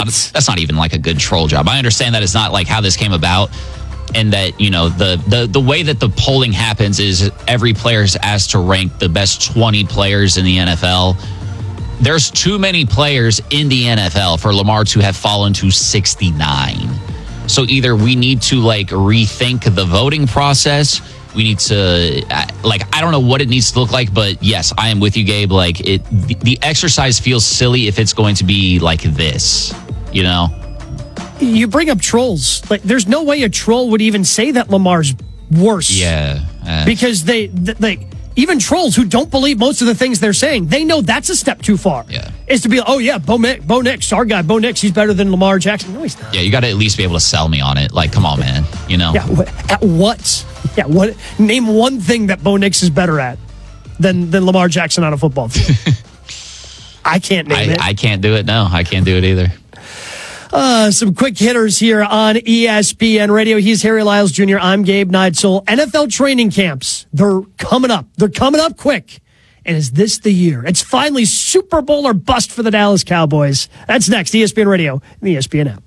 that's not even like a good troll job. I understand that it's not like how this came about, and that, you know, the way that the polling happens is every player is asked to rank the best 20 players in the NFL. There's too many players in the NFL for Lamar to have fallen to 69. So either we need to like rethink the voting process. We need to, like, I don't know what it needs to look like, but yes, I am with you, Gabe. Like, the exercise feels silly if it's going to be like this, you know? You bring up trolls. Like, there's no way a troll would even say that Lamar's worse. Yeah. Because they even trolls who don't believe most of the things they're saying, they know that's a step too far. Yeah. Is to be, oh yeah, Bo Nix, our guy, Bo Nix, he's better than Lamar Jackson. No, he's not. Yeah, you got to at least be able to sell me on it. Like, come on, man. You know? Yeah, at what? Yeah, what? Name one thing that Bo Nix is better at than Lamar Jackson on a football field. I can't name it. I can't do it. No, I can't do it either. Some quick hitters here on ESPN Radio. He's Harry Lyles Jr. I'm Gabe Neitzel. NFL training camps, they're coming up. They're coming up quick. And is this the year? It's finally Super Bowl or bust for the Dallas Cowboys. That's next. ESPN Radio and the ESPN app.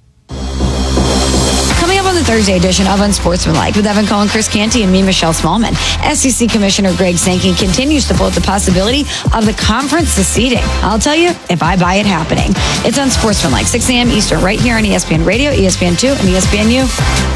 Coming up on the Thursday edition of Unsportsmanlike with Evan Cohen, Chris Canty, and me, Michelle Smallman. SEC Commissioner Greg Sankey continues to float the possibility of the conference seceding. I'll tell you if I buy it happening. It's Unsportsmanlike, 6 a.m. Eastern, right here on ESPN Radio, ESPN2, and ESPNU.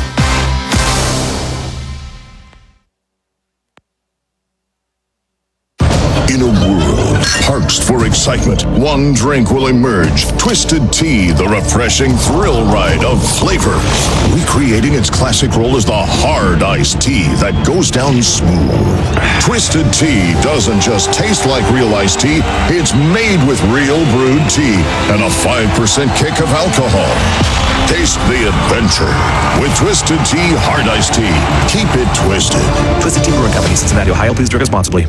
In a world parched for excitement, one drink will emerge. Twisted Tea, the refreshing thrill ride of flavor. Recreating its classic role as the hard iced tea that goes down smooth. Twisted Tea doesn't just taste like real iced tea, it's made with real brewed tea and a 5% kick of alcohol. Taste the adventure with Twisted Tea Hard Iced Tea. Keep it twisted. Twisted Tea Brewing Company, Cincinnati, Ohio. Please drink responsibly.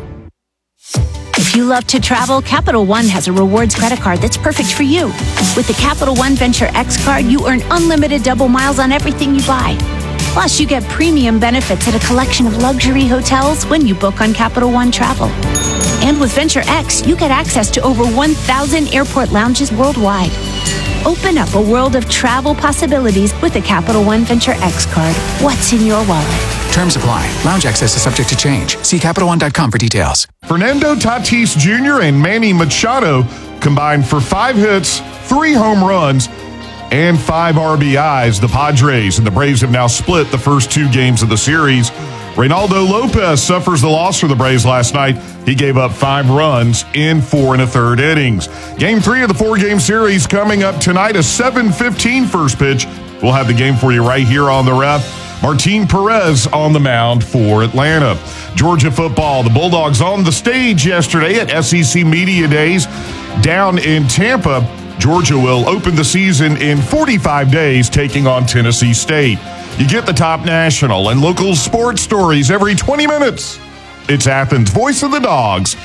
If you love to travel, Capital One has a rewards credit card that's perfect for you. With the Capital One Venture X card, you earn unlimited double miles on everything you buy. Plus, you get premium benefits at a collection of luxury hotels when you book on Capital One Travel. And with Venture X, you get access to over 1,000 airport lounges worldwide. Open up a world of travel possibilities with the Capital One Venture X card. What's in your wallet? Terms apply. Lounge access is subject to change. See CapitalOne.com for details. Fernando Tatis Jr. and Manny Machado combined for 5 hits, 3 home runs, and 5 RBIs. The Padres and the Braves have now split the first 2 games of the series. Reynaldo Lopez suffers the loss for the Braves last night. He gave up 5 runs in 4 1/3 innings. Game 3 of the 4-game series coming up tonight, a 7:15 first pitch. We'll have the game for you right here on the Ref. Martin Perez on the mound for Atlanta. Georgia football, the Bulldogs on the stage yesterday at SEC Media Days down in Tampa. Georgia will open the season in 45 days, taking on Tennessee State. You get the top national and local sports stories every 20 minutes. It's Athens' Voice of the Dogs,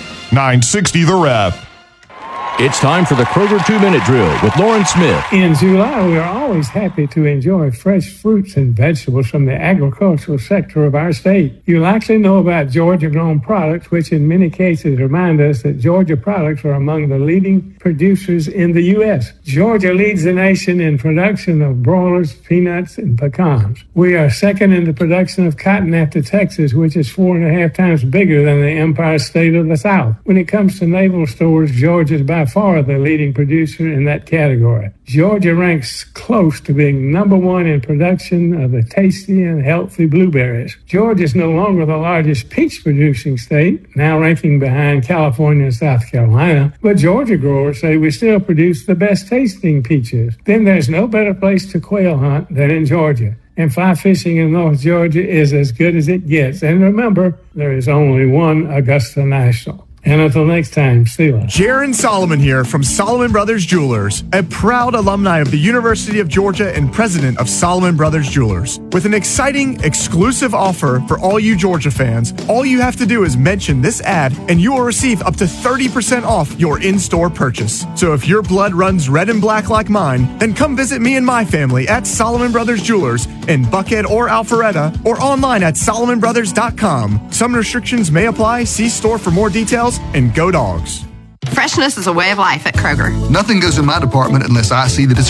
960 The Ref. It's time for the Kroger 2-Minute Drill with Lauren Smith. In July, we are always happy to enjoy fresh fruits and vegetables from the agricultural sector of our state. You'll actually know about Georgia-grown products, which in many cases remind us that Georgia products are among the leading producers in the U.S. Georgia leads the nation in production of broilers, peanuts, and pecans. We are second in the production of cotton after Texas, which is 4.5 times bigger than the Empire State of the South. When it comes to naval stores, Georgia is by far the leading producer in that category. Georgia ranks close to being number 1 in production of the tasty and healthy blueberries. Georgia is no longer the largest peach producing state, now ranking behind California and South Carolina, but Georgia growers say we still produce the best tasting peaches. Then there's no better place to quail hunt than in Georgia. And fly fishing in North Georgia is as good as it gets. And remember, there is only one Augusta National. And until next time, see you. Jaron Solomon here from Solomon Brothers Jewelers, a proud alumni of the University of Georgia and president of Solomon Brothers Jewelers. With an exciting, exclusive offer for all you Georgia fans, all you have to do is mention this ad and you will receive up to 30% off your in-store purchase. So if your blood runs red and black like mine, then come visit me and my family at Solomon Brothers Jewelers in Buckhead or Alpharetta or online at SolomonBrothers.com. Some restrictions may apply. See store for more details. And go Dogs. Freshness is a way of life at Kroger. Nothing goes in my department unless I see that it's